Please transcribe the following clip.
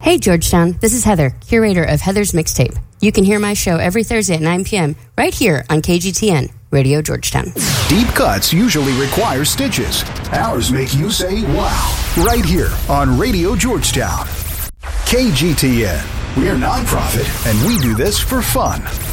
Hey, Georgetown. This is Heather, curator of Heather's Mixtape. You can hear my show every Thursday at 9 p.m. right here on KGTN, Radio Georgetown. Deep cuts usually require stitches. Ours make you say, wow, right here on Radio Georgetown. KGTN. We're nonprofit, and we do this for fun.